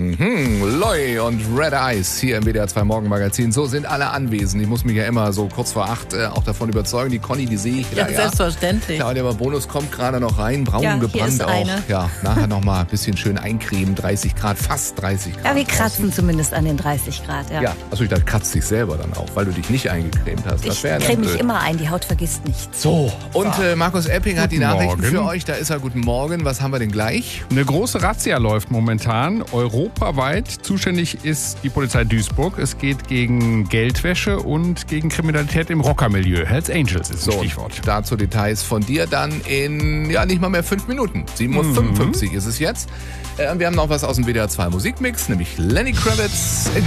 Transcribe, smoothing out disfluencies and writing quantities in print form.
Loy und Red Eyes hier im WDR 2 Morgenmagazin. So sind alle anwesend. Ich muss mich ja immer so kurz vor 8 auch davon überzeugen. Die Conny, die sehe ich. Ja, selbstverständlich. Claudia, aber Bonus kommt gerade noch rein. Braun gebrannt auch. Eine. Ja, nachher noch mal ein bisschen schön eincremen. 30 Grad, fast 30 Grad. Ja, wir kratzen zumindest an den 30 Grad. Ja. Achso, ich dachte, kratzt dich selber dann auch, weil du dich nicht eingecremt hast. Ich creme mich immer ein, die Haut vergisst nichts. So, und Markus Epping hat die Nachrichten Morgen. für euch. Da ist er. Guten Morgen. Was haben wir denn gleich? Eine große Razzia läuft momentan. Europaweit zuständig ist die Polizei Duisburg. Es geht gegen Geldwäsche und gegen Kriminalität im Rockermilieu. Hells Angels ist ein Stichwort. Dazu Details von dir dann in, nicht mal mehr 5 Minuten. 7:55 Uhr ist es jetzt. Wir haben noch was aus dem WDR 2 Musikmix, nämlich Lenny Kravitz,